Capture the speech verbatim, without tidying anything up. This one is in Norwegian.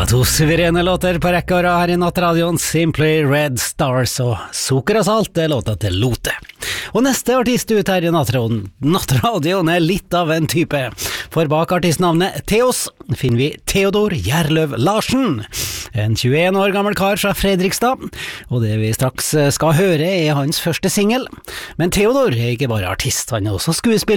to suverene låter på rekke og rad her i nattradioen, Simply Red Stars og Sukker og Salt, det låta til Lote. Og neste artist ut her i nattradioen, nattradioen er litt av en type, for bak artistnavnet Theos finner vi Theodor Gjerløv Larsen, en tjueen år gammel kar fra Fredrikstad, og det vi straks skal høre er hans første single. Men Theodor er ikke bare artist, han er også skuespiller,